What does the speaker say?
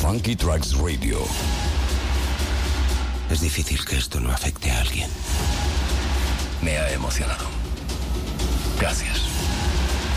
Funky Tracks Radio. Es difícil que esto no afecte a alguien. Me ha emocionado. Gracias.